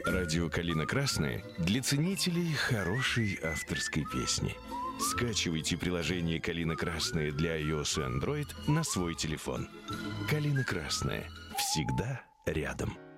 Радио «Калина Красная» для ценителей хорошей авторской песни. Скачивайте приложение «Калина Красная» для iOS и Android на свой телефон. «Калина Красная» всегда рядом.